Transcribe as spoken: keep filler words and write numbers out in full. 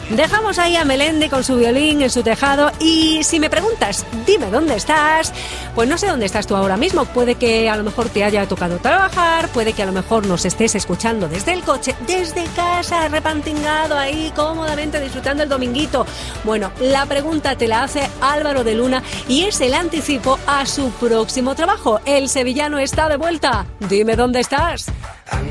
Dejamos ahí a Melendi con su violín en su tejado y si me preguntas, dime dónde estás, pues no sé dónde estás tú ahora mismo. Puede que a lo mejor te haya tocado trabajar, puede que a lo mejor nos estés escuchando desde el coche, desde casa, repantingado ahí, cómodamente disfrutando el dominguito. Bueno, la pregunta te la hace Álvaro de Luna y es el anticipo a su próximo trabajo. El sevillano está de vuelta. Dime dónde estás.